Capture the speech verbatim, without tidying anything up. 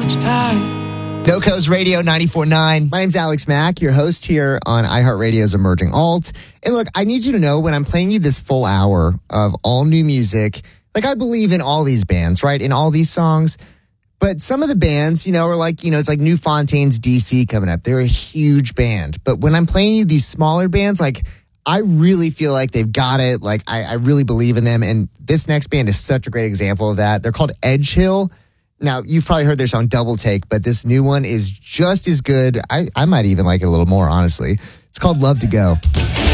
much time. NoCo's Radio ninety-four point nine. My name's Alex Mack, your host here on iHeartRadio's Emerging Alt. And look, I need you to know when I'm playing you this full hour of all new music, like I believe in all these bands, right? In all these songs. But some of the bands, you know, are like, you know, it's like New Fontaine's D C coming up. They're a huge band. But when I'm playing you these smaller bands, like I really feel like they've got it. Like I, I really believe in them. And this next band is such a great example of that. They're called Edge Hill. Now, you've probably heard their song Double Take, but this new one is just as good. I, I might even like it a little more, honestly. It's called Love to Go.